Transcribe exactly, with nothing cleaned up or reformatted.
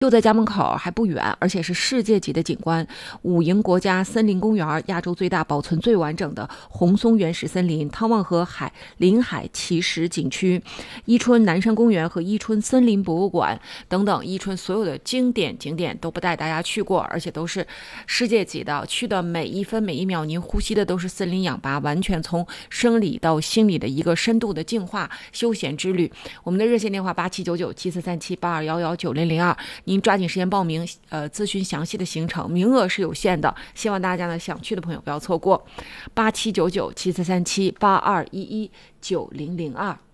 就在家门口还不远，而且是世界级的景观。五营国家森林公园，亚洲最大、保存最完整的红松原始森林，汤旺河海临海奇石景区，伊春南山公园和伊春森林博物馆等等，伊春所有的经典景点都不带大家去过，而且都是世界级的。去的每一分每一秒，您呼吸的都是森林氧吧，完全从生理到心理的一个深度的净化休闲之旅。我们的热线电话八七九九七四三七八二幺幺九零零二。您抓紧时间报名，呃，咨询详细的行程，名额是有限的，希望大家呢想去的朋友不要错过。八七九九七四三七八二一一九零零二。